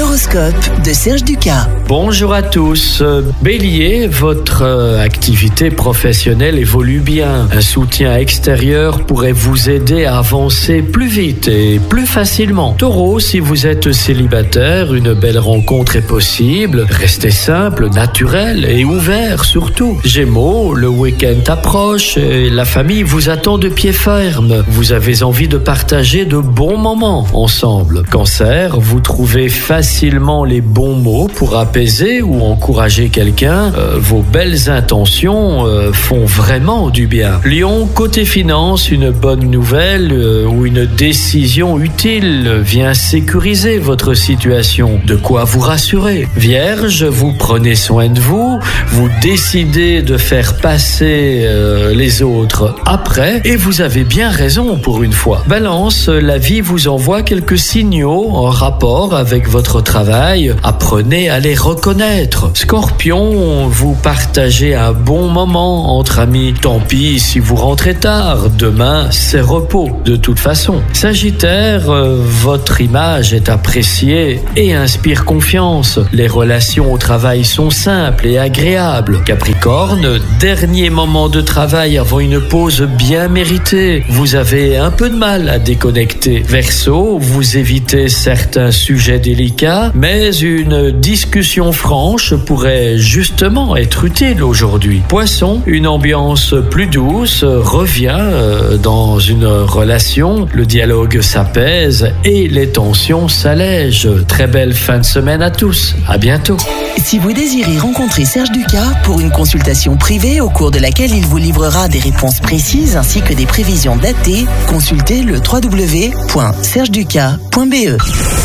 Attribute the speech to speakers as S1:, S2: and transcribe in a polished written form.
S1: L'horoscope de Serge Ducas.
S2: Bonjour à tous. Bélier, votre activité professionnelle évolue bien. Un soutien extérieur pourrait vous aider à avancer plus vite et plus facilement. Taureau, si vous êtes célibataire, une belle rencontre est possible. Restez simple, naturel et ouvert surtout. Gémeaux, le week-end approche et la famille vous attend de pied ferme. Vous avez envie de partager de bons moments ensemble. Cancer, vous trouvez facilement les bons mots pour apaiser ou encourager quelqu'un. Vos belles intentions font vraiment du bien. Lion, côté finance, une bonne nouvelle ou une décision utile vient sécuriser votre situation. De quoi vous rassurer. Vierge, vous prenez soin de vous, vous décidez de faire passer les autres après et vous avez bien raison pour une fois. Balance, la vie vous envoie quelques signaux en rapport avec votre travail. Apprenez à les reconnaître. Scorpion, vous partagez un bon moment entre amis. Tant pis si vous rentrez tard. Demain, c'est repos de toute façon. Sagittaire, votre image est appréciée et inspire confiance. Les relations au travail sont simples et agréables. Capricorne, dernier moment de travail avant une pause bien méritée. Vous avez un peu de mal à déconnecter. Verseau, vous évitez certains sujets délicats, mais une discussion franche pourrait justement être utile aujourd'hui. Poisson, une ambiance plus douce revient dans une relation. Le dialogue s'apaise et les tensions s'allègent. Très belle fin de semaine à tous. À bientôt.
S1: Si vous désirez rencontrer Serge Ducas pour une consultation privée au cours de laquelle il vous livrera des réponses précises ainsi que des prévisions datées, consultez le www.sergeducas.be.